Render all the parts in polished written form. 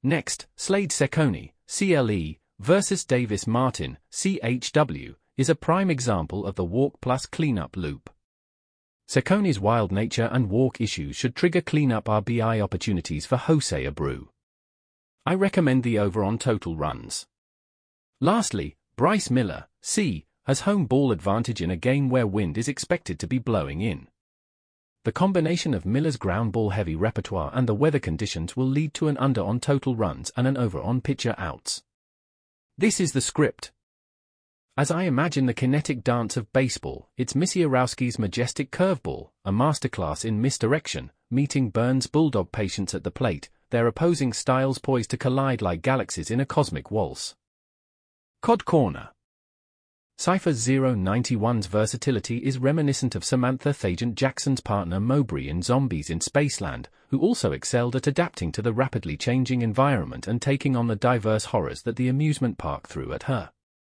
Next, Slade Cecconi, CLE, versus Davis Martin, CHW, is a prime example of the walk plus cleanup loop. Cecconi's wild nature and walk issues should trigger cleanup RBI opportunities for Jose Abreu. I recommend the over on total runs. Lastly, Bryce Miller, C, has home ball advantage in a game where wind is expected to be blowing in. The combination of Miller's ground ball heavy repertoire and the weather conditions will lead to an under on total runs and an over on pitcher outs. This is the script. As I imagine the kinetic dance of baseball, it's Missy Arowski's majestic curveball, a masterclass in misdirection, meeting Burns' bulldog patience at the plate, their opposing styles poised to collide like galaxies in a cosmic waltz. Cod Corner. Cypher 091's versatility is reminiscent of Samantha Thagent Jackson's partner Mowbray in Zombies in Spaceland, who also excelled at adapting to the rapidly changing environment and taking on the diverse horrors that the amusement park threw at her.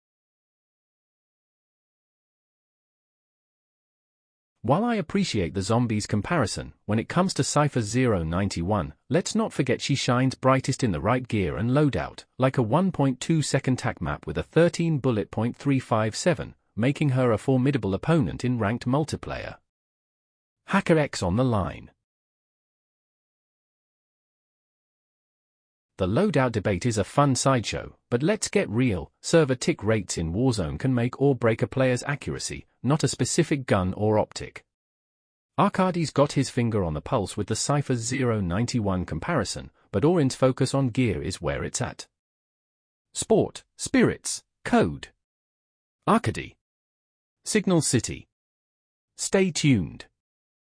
While I appreciate the Zombies comparison, when it comes to Cypher 091, let's not forget she shines brightest in the right gear and loadout, like a 1.2-second tac map with a 13 bullet .357, making her a formidable opponent in ranked multiplayer. Hacker X on the line. The loadout debate is a fun sideshow, but let's get real, server tick rates in Warzone can make or break a player's accuracy, not a specific gun or optic. Arcadi's got his finger on the pulse with the Cypher 091 comparison, but Orin's focus on gear is where it's at. Sport, Spirits, Code. Arcady. Signal City. Stay tuned.